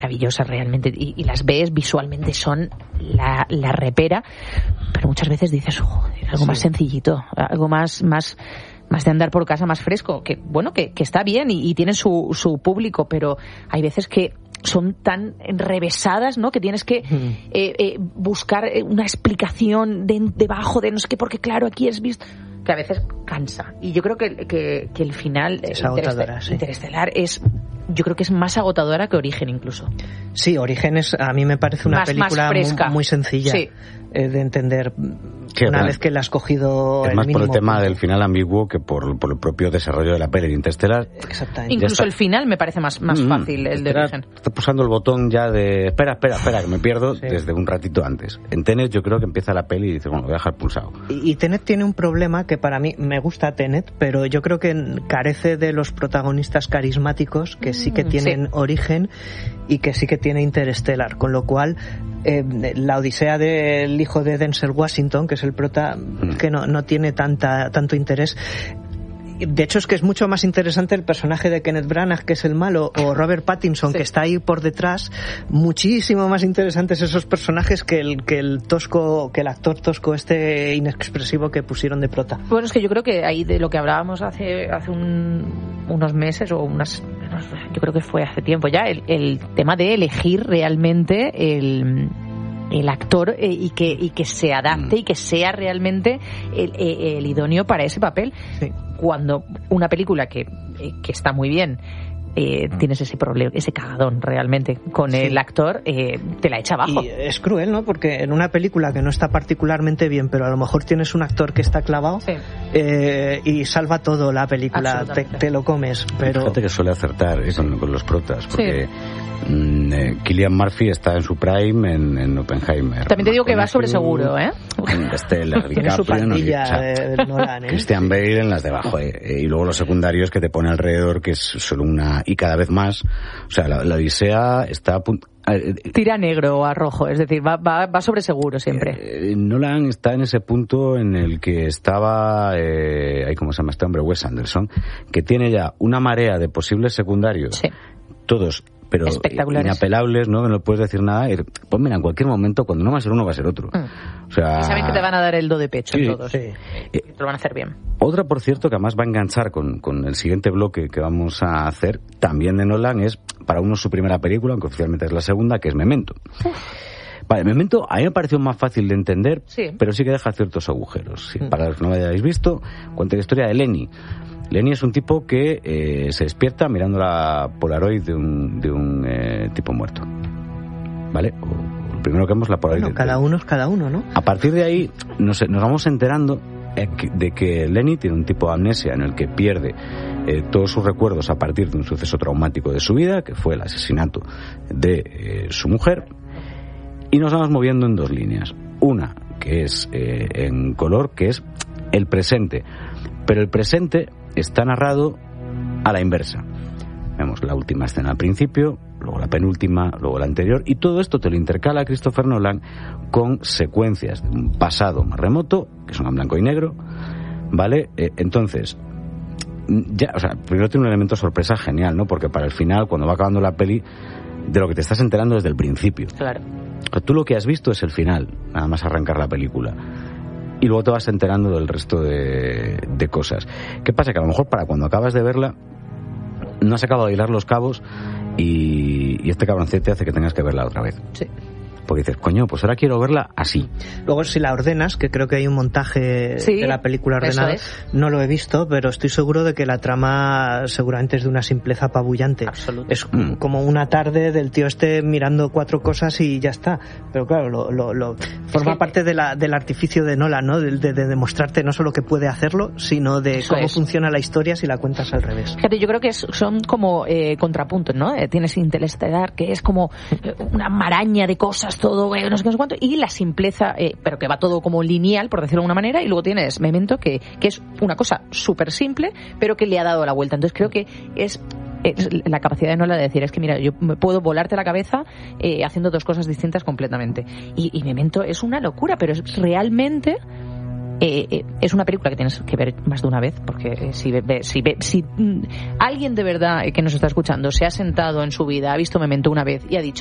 maravillosas realmente, y las ves visualmente, son la repera, pero muchas veces dices, joder, algo más sencillito, algo más de andar por casa, más fresco, que bueno, que está bien y tiene su público, pero hay veces que son tan enrevesadas, ¿no? Que tienes que buscar una explicación debajo de no sé qué, porque claro, aquí has visto que a veces cansa. Y yo creo que el final es agotadora, Interestelar es, yo creo que es más agotadora que Origen incluso. Sí, Origen a mí me parece una película muy sencilla de entender una vez que la has cogido. Es más por el tema del final ambiguo que por el propio desarrollo de la peli de Interestelar. Exactamente. Incluso el final me parece más fácil, el de Origen. Está pulsando el botón ya de espera, que me pierdo desde un ratito antes. En Tenet yo creo que empieza la peli y dice, bueno, voy a dejar pulsado. Y Tenet tiene un problema que para mí me gusta Tenet, pero yo creo que carece de los protagonistas carismáticos que sí que tienen Origen y que sí que tiene Interestelar, con lo cual la odisea del hijo de Denzel Washington, que es el prota, que no tiene tanto interés. De hecho, es que es mucho más interesante el personaje de Kenneth Branagh, que es el malo, o Robert Pattinson, que está ahí por detrás. Muchísimo más interesantes esos personajes que el actor tosco inexpresivo que pusieron de prota. Bueno, es que yo creo que ahí de lo que hablábamos hace unos meses o yo creo que fue hace tiempo ya, el tema de elegir realmente el actor y que se adapte y que sea realmente el idóneo para ese papel. Sí. Cuando una película que está muy bien, tienes ese problema, ese cagadón realmente con el actor, te la echa abajo. Y es cruel, ¿no? Porque en una película que no está particularmente bien, pero a lo mejor tienes un actor que está clavado y salva todo la película, te lo comes. Pero fíjate que suele acertar con los protas, porque Cillian Murphy está en su prime en Oppenheimer. También te digo que va sobre seguro, Stellar, tiene su pandilla de Nolan, Christian Bale en las de abajo, y luego los secundarios que te pone alrededor, que es solo una, y cada vez más, o sea, la Odisea está a punto. Tira negro o a rojo, es decir, va sobre seguro siempre. Nolan está en ese punto en el que estaba, ¿cómo se llama este hombre? Wes Anderson, que tiene ya una marea de posibles secundarios, todos pero inapelables, ¿no? Que no puedes decir nada. Pues mira, en cualquier momento, cuando no va a ser uno, va a ser otro. O sea, y saben que te van a dar el do de pecho todos. Te lo van a hacer bien. Otra, por cierto, que además va a enganchar con el siguiente bloque que vamos a hacer, también de Nolan, es para uno su primera película, aunque oficialmente es la segunda, que es Memento. Vale, Memento a mí me pareció más fácil de entender, pero sí que deja ciertos agujeros. Para los que no lo hayáis visto, cuenta la historia de Lenny. Lenny es un tipo que se despierta mirando la Polaroid de un tipo muerto. ¿Vale? O primero que vemos la Polaroid. Bueno, cada uno es cada uno, ¿no? A partir de ahí nos vamos enterando de que Lenny tiene un tipo de amnesia en el que pierde todos sus recuerdos a partir de un suceso traumático de su vida, que fue el asesinato de su mujer. Y nos vamos moviendo en dos líneas. Una, que es en color, que es el presente. Pero el presente está narrado a la inversa. Vemos la última escena al principio, luego la penúltima, luego la anterior, y todo esto te lo intercala Christopher Nolan con secuencias de un pasado más remoto, que son en blanco y negro, ¿vale? Entonces, ya, o sea, primero tiene un elemento sorpresa genial, ¿no? Porque para el final, cuando va acabando la peli, de lo que te estás enterando desde el principio. Claro. Tú lo que has visto es el final, nada más arrancar la película. Y luego te vas enterando del resto de cosas. ¿Qué pasa? Que a lo mejor para cuando acabas de verla no has acabado de hilar los cabos y este cabroncete hace que tengas que verla otra vez. Sí. Porque dices, coño, pues ahora quiero verla así. Luego si la ordenas, que creo que hay un montaje de la película ordenado, no lo he visto, pero estoy seguro de que la trama seguramente es de una simpleza apabullante. Absoluto. Es como una tarde del tío mirando 4 cosas y ya está. Pero claro, forma parte del artificio de Nolan, ¿no? De demostrarte no solo que puede hacerlo, sino de cómo funciona la historia si la cuentas al revés. Fíjate, yo creo que son como contrapuntos, ¿no? Tienes Interestelar, que es como una maraña de cosas, todo, no sé qué, no sé cuánto, y la simpleza, pero que va todo como lineal, por decirlo de alguna manera, y luego tienes Memento, que es una cosa súper simple, pero que le ha dado la vuelta. Entonces creo que es la capacidad de Nolan de decir, es que mira, yo puedo volarte la cabeza haciendo dos cosas distintas completamente. Y Memento es una locura, pero es realmente Es una película que tienes que ver más de una vez, porque si alguien de verdad que nos está escuchando se ha sentado en su vida, ha visto Memento una vez y ha dicho,